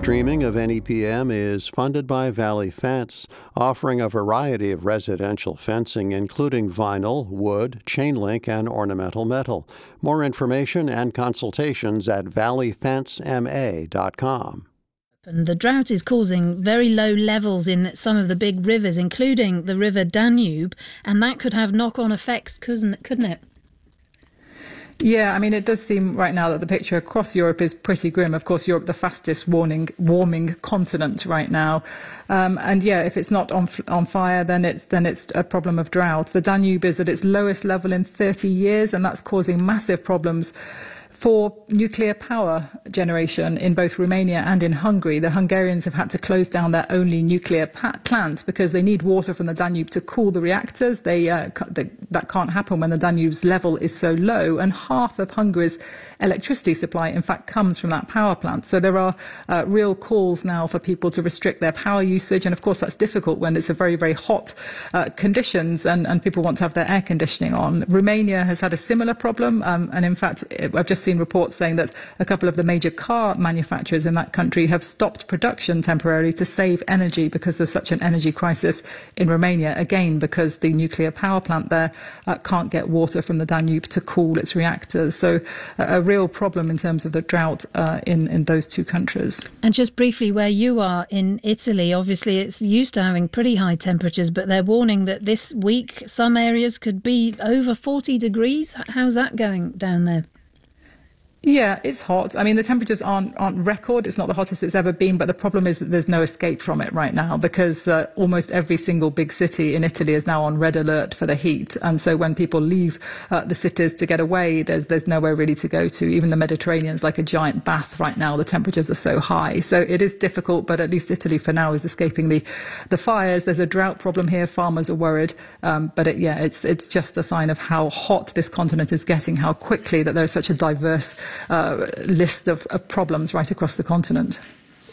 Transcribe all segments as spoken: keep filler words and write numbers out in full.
streaming of N E P M is funded by Valley Fence, offering a variety of residential fencing, including vinyl, wood, chain link, and ornamental metal. More information and consultations at valley fence m a dot com. And the drought is causing very low levels in some of the big rivers, including the River Danube, and that could have knock-on effects, couldn't couldn't it? Yeah, I mean, it does seem right now that the picture across Europe is pretty grim. Of course, Europe, the fastest warming, warming continent right now. Um, and yeah, if it's not on on fire, then it's then it's a problem of drought. The Danube is at its lowest level in thirty years, and that's causing massive problems for nuclear power generation in both Romania and in Hungary. The Hungarians have had to close down their only nuclear pa- plant because they need water from the Danube to cool the reactors. They, uh, they, that can't happen when the Danube's level is so low, and half of Hungary's electricity supply, in fact, comes from that power plant. So there are uh, real calls now for people to restrict their power usage, and of course that's difficult when it's a very, very hot uh, conditions and, and people want to have their air conditioning on. Romania has had a similar problem, um, and in fact, I've just seen reports saying that a couple of the major car manufacturers in that country have stopped production temporarily to save energy because there's such an energy crisis in Romania, again because the nuclear power plant there uh, can't get water from the Danube to cool its reactors. So uh, a real problem in terms of the drought uh, in, in those two countries. And just briefly, where you are in Italy, obviously it's used to having pretty high temperatures, but they're warning that this week some areas could be over forty degrees. How's that going down there? Yeah, it's hot. I mean, the temperatures aren't aren't record. It's not the hottest it's ever been, but the problem is that there's no escape from it right now because uh, almost every single big city in Italy is now on red alert for the heat. And so when people leave uh, the cities to get away, there's there's nowhere really to go to. Even the Mediterranean's like a giant bath right now. The temperatures are so high. So it is difficult, but at least Italy for now is escaping the the fires. There's a drought problem here. Farmers are worried. Um, but it, yeah, it's it's just a sign of how hot this continent is getting, how quickly that there's such a diverse Uh, list of, of problems right across the continent.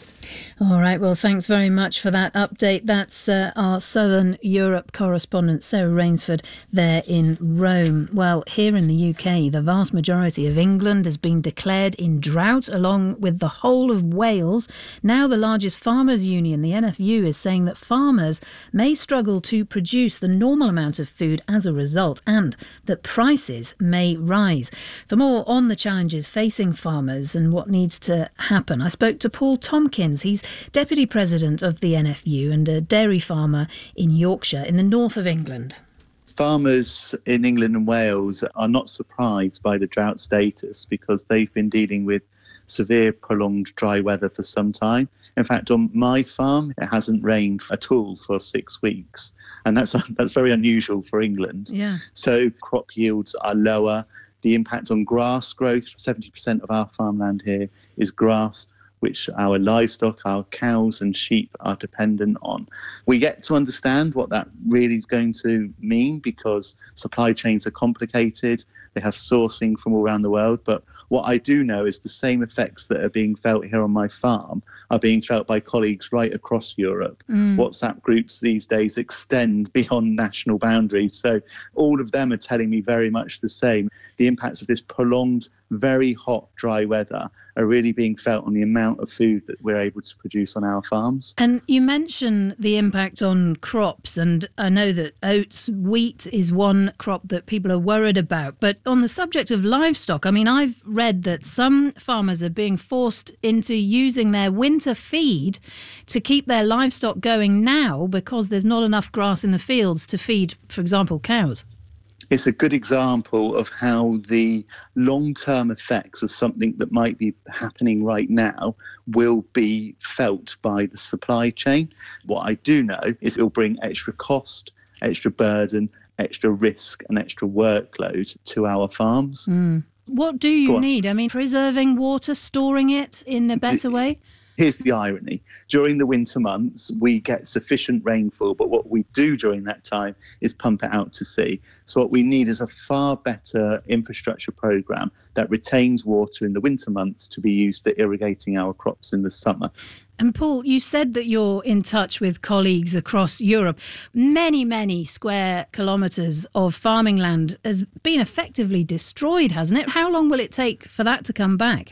All right, well, thanks very much for that update. That's uh, our Southern Europe correspondent, Sarah Rainsford, there in Rome. Well, here in the U K, the vast majority of England has been declared in drought, along with the whole of Wales. Now the largest farmers' union, the N F U, is saying that farmers may struggle to produce the normal amount of food as a result, and that prices may rise. For more on the challenges facing farmers and what needs to happen, I spoke to Paul Tompkins. He's Deputy President of the N F U and a dairy farmer in Yorkshire in the north of England. Farmers in England and Wales are not surprised by the drought status because they've been dealing with severe prolonged dry weather for some time. In fact, on my farm, it hasn't rained at all for six weeks. And that's that's very unusual for England. Yeah. So crop yields are lower. The impact on grass growth, seventy percent of our farmland here is grass, which our livestock, our cows and sheep are dependent on. We get to understand what that really is going to mean because supply chains are complicated. They have sourcing from all around the world. But what I do know is the same effects that are being felt here on my farm are being felt by colleagues right across Europe. Mm. WhatsApp groups these days extend beyond national boundaries. So all of them are telling me very much the same. The impacts of this prolonged, very hot, dry weather are really being felt on the amount of food that we're able to produce on our farms. And you mention the impact on crops, and I know that oats, wheat is one crop that people are worried about. But on the subject of livestock, I mean, I've read that some farmers are being forced into using their winter feed to keep their livestock going now because there's not enough grass in the fields to feed, for example, cows. It's a good example of how the long-term effects of something that might be happening right now will be felt by the supply chain. What I do know is it will bring extra cost, extra burden, extra risk and extra workload to our farms. Mm. What do you need? I mean, preserving water, storing it in a better way? Here's the irony. During the winter months, we get sufficient rainfall, but what we do during that time is pump it out to sea. So what we need is a far better infrastructure programme that retains water in the winter months to be used for irrigating our crops in the summer. And Paul, you said that you're in touch with colleagues across Europe. Many, many square kilometres of farming land has been effectively destroyed, hasn't it? How long will it take for that to come back?